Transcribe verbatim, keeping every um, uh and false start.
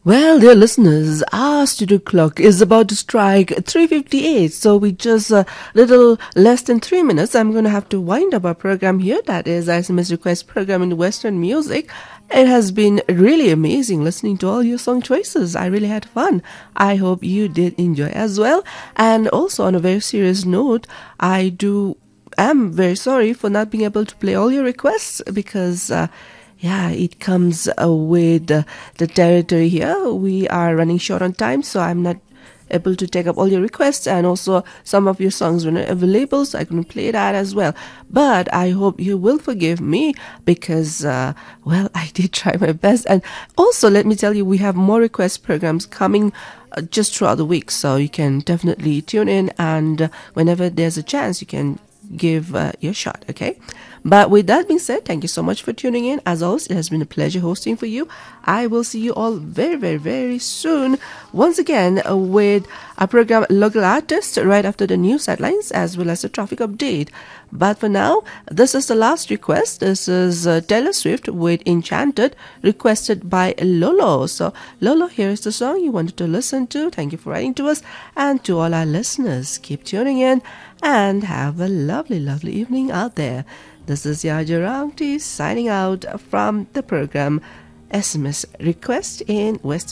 Well, dear listeners, our studio clock is about to strike three fifty-eight, so with just a little less than three minutes, I'm going to have to wind up our program here. That is S M S Request program in Western music. It has been really amazing listening to all your song choices. I really had fun. I hope you did enjoy as well. And also, on a very serious note, I do am very sorry for not being able to play all your requests because uh, yeah, it comes uh, with uh, the territory here. We are running short on time, so I'm not able to take up all your requests, and also some of your songs were not available, so I couldn't play that as well. But I hope you will forgive me because, uh, well, I did try my best. And also, let me tell you, we have more request programs coming uh, just throughout the week, so you can definitely tune in, and uh, whenever there's a chance, you can give uh, your shot, okay? But with that being said, thank you so much for tuning in. As always, it has been a pleasure hosting for you. I will see you all very, very, very soon. Once again, uh, with our program Local Artists right after the news headlines as well as the traffic update. But for now, this is the last request. This is uh, Taylor Swift with Enchanted, requested by Lolo. So, Lolo, here is the song you wanted to listen to. Thank you for writing to us. And to all our listeners, keep tuning in and have a lovely, lovely evening out there. This is Yaja Ramti signing out from the program S M S Request in Western